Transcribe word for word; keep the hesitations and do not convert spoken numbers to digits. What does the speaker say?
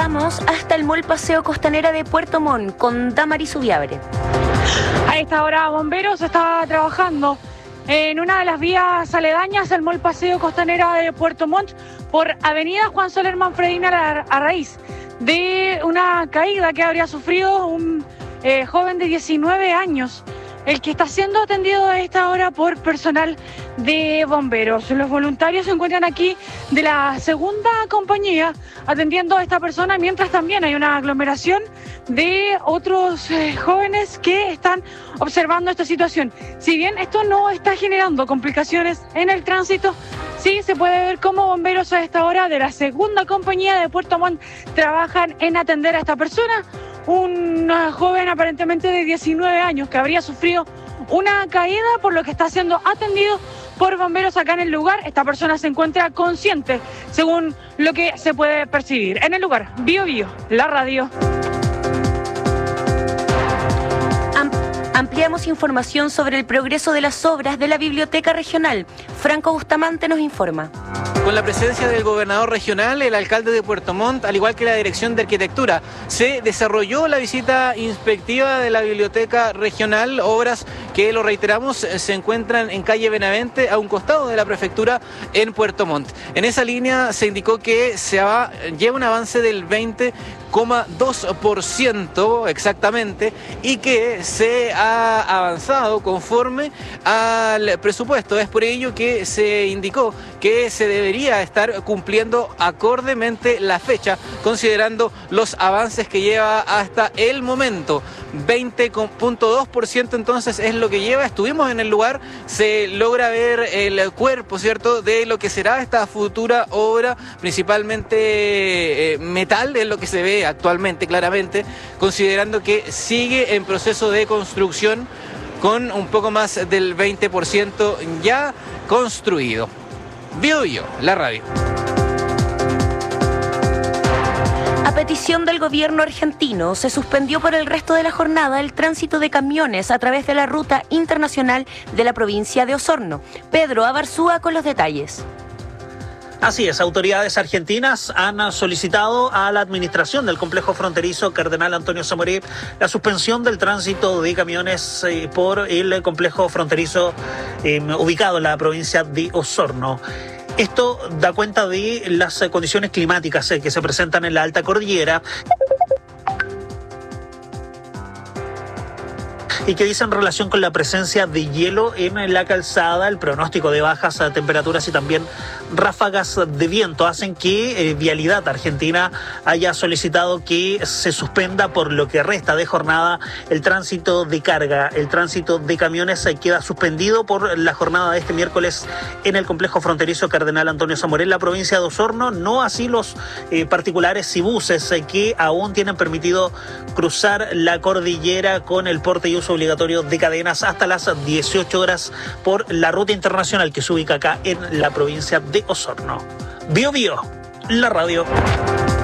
Vamos hasta el Mall Paseo Costanera de Puerto Montt con Damaris Ubiabre. A esta hora, bomberos está trabajando en una de las vías aledañas al Mall Paseo Costanera de Puerto Montt por avenida Juan Soler Manfredina a raíz de una caída que habría sufrido un eh, joven de diecinueve años, el que está siendo atendido a esta hora por personal de bomberos. Los voluntarios se encuentran aquí de la segunda compañía atendiendo a esta persona, mientras también hay una aglomeración de otros eh, jóvenes que están observando esta situación. Si bien esto no está generando complicaciones en el tránsito, sí se puede ver cómo bomberos a esta hora de la segunda compañía de Puerto Montt trabajan en atender a esta persona, un joven aparentemente de diecinueve años que habría sufrido una caída, por lo que está siendo atendido por bomberos acá en el lugar. Esta persona se encuentra consciente, según lo que se puede percibir. En el lugar, Bio Bio, la radio. Ampliamos información sobre el progreso de las obras de la Biblioteca Regional. Franco Bustamante nos informa. Con la presencia del gobernador regional, el alcalde de Puerto Montt, al igual que la Dirección de Arquitectura, se desarrolló la visita inspectiva de la Biblioteca Regional, obras que, lo reiteramos, se encuentran en calle Benavente, a un costado de la prefectura en Puerto Montt. En esa línea se indicó que se va, lleva un avance del veinte coma dos por ciento exactamente, y que se ha avanzado conforme al presupuesto. Es por ello que se indicó que se debería estar cumpliendo acordemente la fecha, considerando los avances que lleva hasta el momento. veinte coma dos por ciento entonces es lo que lleva. Estuvimos en el lugar, se logra ver el cuerpo, ¿cierto?, de lo que será esta futura obra, principalmente eh, metal, es lo que se ve actualmente claramente, considerando que sigue en proceso de construcción con un poco más del veinte por ciento ya construido. Bio Bio, la radio. A petición del gobierno argentino, se suspendió por el resto de la jornada el tránsito de camiones a través de la ruta internacional de la provincia de Osorno. Pedro Abarzúa con los detalles. Así es, autoridades argentinas han solicitado a la administración del complejo fronterizo Cardenal Antonio Samoret la suspensión del tránsito de camiones eh, por el complejo fronterizo eh, ubicado en la provincia de Osorno. Esto da cuenta de las condiciones climáticas eh, que se presentan en la alta cordillera y que dicen relación con la presencia de hielo en la calzada. El pronóstico de bajas temperaturas y también ráfagas de viento hacen que eh, Vialidad Argentina haya solicitado que se suspenda por lo que resta de jornada el tránsito de carga. El tránsito de camiones eh, queda suspendido por la jornada de este miércoles en el complejo fronterizo Cardenal Antonio Samoret, en la provincia de Osorno, no así los eh, particulares y buses eh, que aún tienen permitido cruzar la cordillera con el porte y uso obligatorio de cadenas hasta las dieciocho horas por la ruta internacional que se ubica acá en la provincia de Osorno. Bio Bio, la radio.